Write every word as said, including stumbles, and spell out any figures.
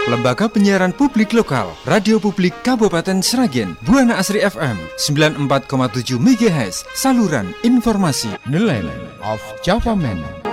Lembaga Penyiaran Publik Lokal, Radio Publik Kabupaten Sragen, Buana Asri F M sembilan puluh empat koma tujuh MHz, saluran informasi. Nelayan of Java Man.